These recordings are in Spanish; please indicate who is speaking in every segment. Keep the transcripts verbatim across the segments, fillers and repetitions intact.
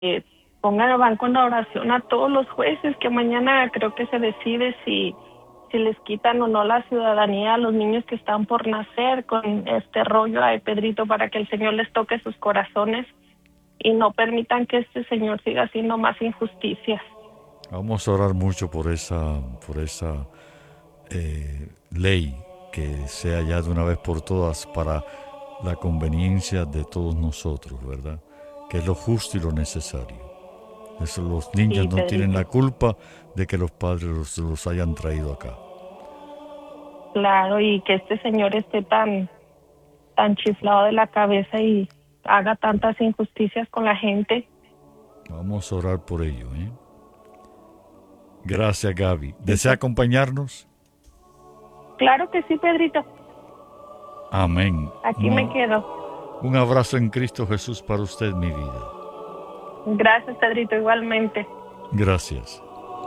Speaker 1: eh, pongan, van con la oración a todos los jueces, que mañana creo que se decide si, si les quitan o no la ciudadanía a los niños que están por nacer con este rollo. Ay, Pedrito, para que el Señor les toque sus corazones y no permitan que este señor siga haciendo más injusticias.
Speaker 2: Vamos a orar mucho por esa, por esa eh, ley que sea ya de una vez por todas para la conveniencia de todos nosotros, ¿verdad? Que es lo justo y lo necesario. Eso, los niños
Speaker 1: Sí,
Speaker 2: no tienen
Speaker 1: Pedrito.
Speaker 2: la culpa de que los padres los, los hayan traído acá.
Speaker 1: Claro, y que este señor esté tan, tan chiflado de la cabeza y haga tantas injusticias con la gente.
Speaker 2: Vamos a orar por ello, ¿eh? Gracias, Gaby.
Speaker 1: Sí,
Speaker 2: ¿Desea
Speaker 1: pues.
Speaker 2: acompañarnos?
Speaker 1: Claro que sí, Pedrito.
Speaker 2: Amén.
Speaker 1: Aquí me
Speaker 2: Un,
Speaker 1: quedo.
Speaker 2: un abrazo en Cristo Jesús para usted, mi vida.
Speaker 1: Gracias, Pedrito, igualmente.
Speaker 2: Gracias.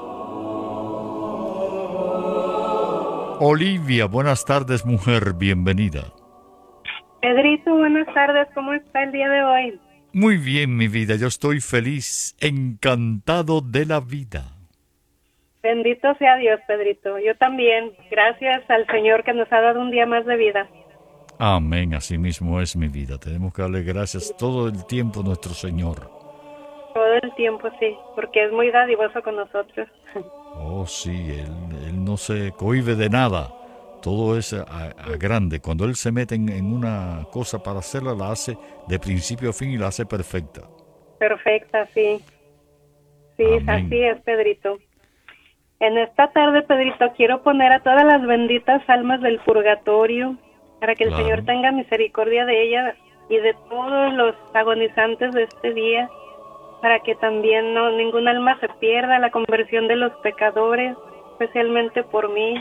Speaker 2: Olivia, buenas tardes, mujer, bienvenida.
Speaker 3: Pedrito, buenas tardes, ¿cómo está el día de hoy?
Speaker 2: Muy bien, mi vida, yo estoy feliz, encantado de la vida.
Speaker 3: Bendito sea Dios, Pedrito. Yo también, gracias al Señor que nos ha dado un día más de vida.
Speaker 2: Amén, así mismo es mi vida. Tenemos que darle gracias todo el tiempo a nuestro Señor.
Speaker 3: Todo el tiempo, sí, porque es muy dadivoso con nosotros.
Speaker 2: Oh, sí, Él, él no se cohíbe de nada. Todo es a, a grande. Cuando Él se mete en, en una cosa para hacerla, la hace de principio a fin y la hace perfecta.
Speaker 3: Perfecta, sí. Sí, así
Speaker 2: Amén.
Speaker 3: es, Pedrito. En esta tarde, Pedrito, quiero poner a todas las benditas almas del purgatorio para que el Señor
Speaker 2: Claro.
Speaker 3: tenga misericordia de ellas y de todos los agonizantes de este día, para que también no ningún alma se pierda, la conversión de los pecadores, especialmente por mí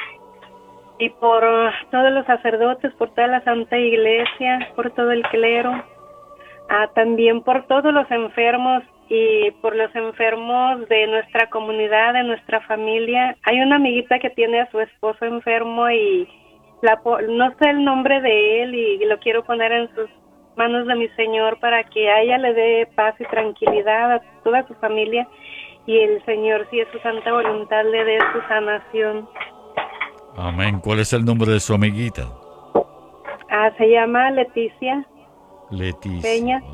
Speaker 3: y por uh, todos los sacerdotes, por toda la Santa Iglesia, por todo el clero, ah, también por todos los enfermos y por los enfermos de nuestra comunidad, de nuestra familia. Hay una amiguita que tiene a su esposo enfermo y la, no sé el nombre de él y lo quiero poner en sus manos de mi Señor para que a ella le dé paz y tranquilidad a toda su familia y el Señor, si es su santa voluntad, le dé su sanación.
Speaker 2: Amén. ¿Cuál es el nombre de su amiguita?
Speaker 3: Ah, se llama Leticia
Speaker 2: Leticia.
Speaker 3: Peña.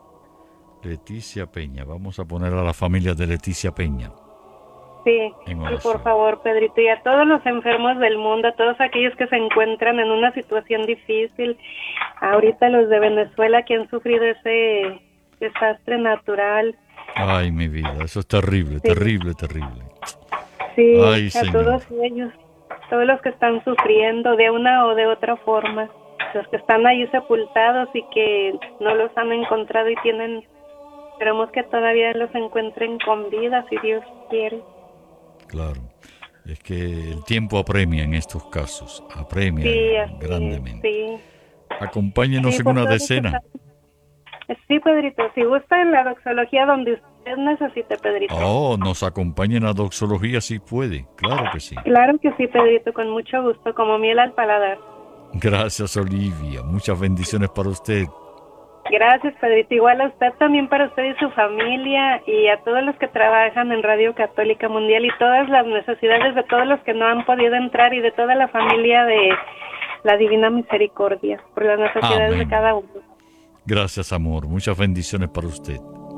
Speaker 2: Leticia Peña. Vamos a poner a la familia de Leticia Peña
Speaker 3: Sí,
Speaker 2: en
Speaker 3: y por
Speaker 2: oración.
Speaker 3: favor, Pedrito, y a todos los enfermos del mundo, a todos aquellos que se encuentran en una situación difícil, ahorita los de Venezuela que han sufrido ese desastre natural.
Speaker 2: Ay, mi vida, eso es terrible,
Speaker 3: Sí,
Speaker 2: terrible, terrible.
Speaker 3: sí,
Speaker 2: Ay,
Speaker 3: a
Speaker 2: Señor.
Speaker 3: todos ellos, todos los que están sufriendo de una o de otra forma, los que están ahí sepultados y que no los han encontrado y tienen, esperemos que todavía los encuentren con vida, si Dios quiere.
Speaker 2: Claro. Es que el tiempo apremia en estos casos, apremia
Speaker 3: Sí, así es,
Speaker 2: grandemente.
Speaker 3: sí.
Speaker 2: Acompáñenos
Speaker 3: Sí,
Speaker 2: en
Speaker 3: por
Speaker 2: una
Speaker 3: todos los que
Speaker 2: decena.
Speaker 3: están. Sí, Pedrito, si gusta en la doxología donde usted necesite, Pedrito.
Speaker 2: Oh, nos acompaña en la doxología si puede, claro que sí.
Speaker 3: Claro que sí, Pedrito, con mucho gusto, como miel al paladar.
Speaker 2: Gracias, Olivia. Muchas bendiciones para usted.
Speaker 3: Gracias, Pedrito. Igual a usted también, para usted y su familia, y a todos los que trabajan en Radio Católica Mundial y todas las necesidades de todos los que no han podido entrar y de toda la familia de la Divina Misericordia, por las necesidades de
Speaker 2: Amén.
Speaker 3: cada uno.
Speaker 2: Gracias, amor. Muchas bendiciones para usted.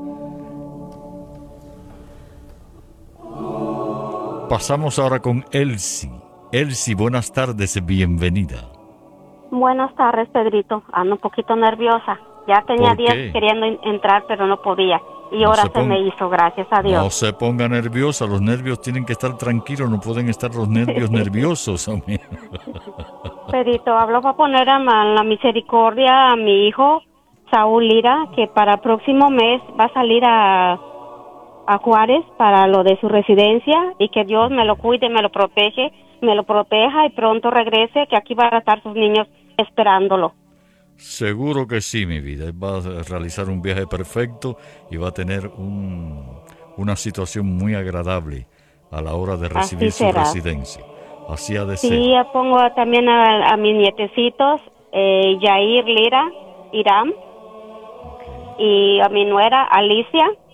Speaker 2: Pasamos ahora con Elsie. Elsie, buenas tardes, bienvenida.
Speaker 4: Buenas tardes, Pedrito. Ando un poquito nerviosa. Ya tenía
Speaker 2: ¿Por
Speaker 4: días
Speaker 2: qué?
Speaker 4: queriendo in- entrar, pero no podía. Y
Speaker 2: No
Speaker 4: ahora
Speaker 2: se
Speaker 4: se me
Speaker 2: ponga,
Speaker 4: hizo, gracias a Dios.
Speaker 2: no se ponga nerviosa, los nervios tienen que estar tranquilos, no pueden estar los nervios nerviosos. Amén.
Speaker 4: Pedrito, hablo para poner a ma- la misericordia a mi hijo, Saúl Lira, que para el próximo mes va a salir a, a Juárez para lo de su residencia y que Dios me lo cuide, me lo protege, me lo proteja y pronto regrese, que aquí van a estar sus niños esperándolo.
Speaker 2: Seguro que sí, mi vida. Él va a realizar un viaje perfecto y va a tener un, una situación muy agradable a la hora de
Speaker 4: Así
Speaker 2: recibir su
Speaker 4: será.
Speaker 2: residencia. Así ha de ser.
Speaker 4: Sí, ya pongo también a, a mis nietecitos, eh, Yair Lira, Irán, y a mi nuera Alicia